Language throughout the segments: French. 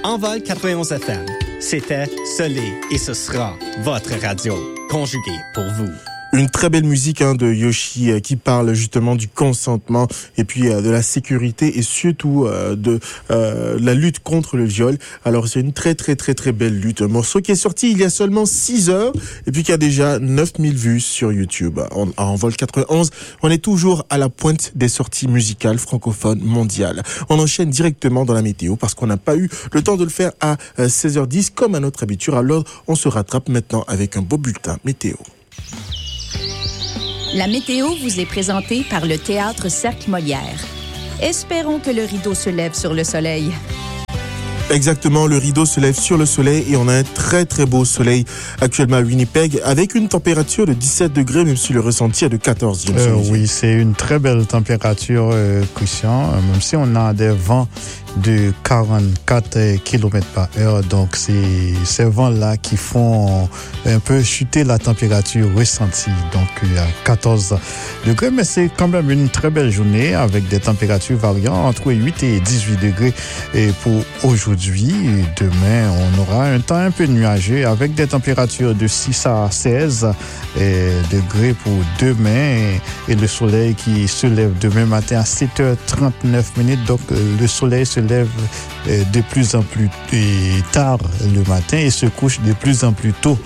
Envol 91 FM. C'était, ce l'est et ce sera votre radio, conjuguée pour vous. Une très belle musique de Yoshi qui parle justement du consentement et puis de la sécurité et surtout de la lutte contre le viol. Alors c'est une très très très très belle lutte. Un morceau qui est sorti il y a seulement 6 heures et puis qui a déjà 9000 vues sur YouTube. À Envol 91, on est toujours à la pointe des sorties musicales francophones mondiales. On enchaîne directement dans la météo parce qu'on n'a pas eu le temps de le faire à 16h10 comme à notre habitude. Alors on se rattrape maintenant avec un beau bulletin météo. La météo vous est présentée par le Théâtre Cercle Molière. Espérons que le rideau se lève sur le soleil. Exactement, le rideau se lève sur le soleil et on a un très très beau soleil actuellement à Winnipeg avec une température de 17 degrés même si le ressenti est de 14. Oui, c'est une très belle température, Christian, même si on a des vents de 44 km/h. Donc, c'est ces vents-là qui font un peu chuter la température ressentie. Donc, à 14 degrés. Mais c'est quand même une très belle journée avec des températures variant entre 8 et 18 degrés pour aujourd'hui. Demain, on aura un temps un peu nuageux avec des températures de 6 à 16 degrés pour demain et le soleil qui se lève demain matin à 7h39. Donc, le soleil se lève de plus en plus tard le matin et se couche de plus en plus tôt.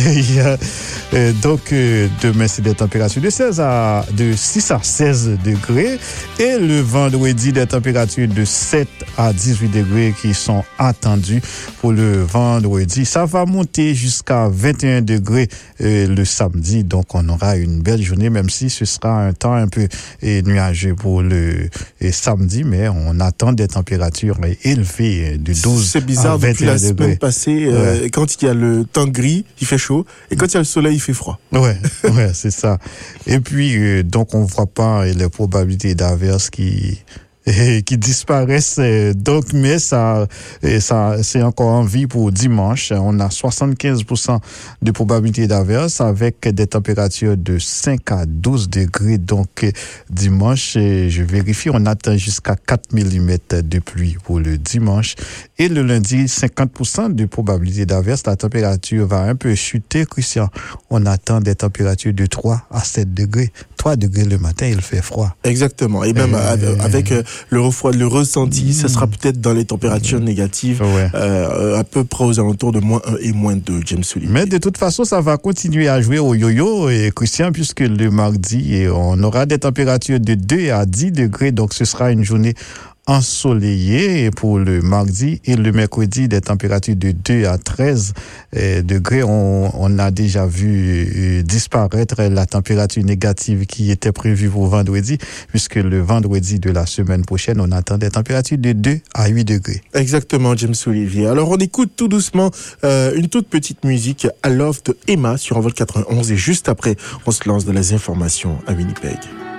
Donc, demain, c'est des températures de 6 à 16 degrés et le vendredi, des températures de 7 à 18 degrés qui sont attendues pour le vendredi. Ça va monter jusqu'à 21 degrés le samedi. Donc, on aura une belle journée, même si ce sera un temps un peu nuageux pour le samedi, mais on attend des températures élevées de 12 C'est bizarre, à 21 depuis la degrés. semaine passée, quand il y a le temps gris, il fait chaud, et quand il y a le soleil, il fait froid. Ouais, c'est ça. Et puis, donc, on voit pas les probabilités d'averses qui disparaissent. Donc, mais ça, c'est encore en vie pour dimanche. On a 75% de probabilité d'averse avec des températures de 5 à 12 degrés. Donc, dimanche, je vérifie, on attend jusqu'à 4 mm de pluie pour le dimanche. Et le lundi, 50% de probabilité d'averse. La température va un peu chuter, Christian. On attend des températures de 3 à 7 degrés. 3 degrés le matin, il fait froid. Exactement. Et même avec le refroid, le ressenti, ça sera peut-être dans les températures négatives, à peu près aux alentours de -1 et -2, James Sully. Mais de toute façon, ça va continuer à jouer au yo-yo, Christian, puisque le mardi, on aura des températures de 2 à 10 degrés. Donc, ce sera une journée ensoleillé pour le mardi et le mercredi des températures de 2 à 13 degrés. On a déjà vu disparaître la température négative qui était prévue pour vendredi, puisque le vendredi de la semaine prochaine, on attend des températures de 2 à 8 degrés. Exactement, James Olivier. Alors, on écoute tout doucement une toute petite musique à Love de Emma sur Envol 91 et juste après, on se lance dans les informations à Winnipeg.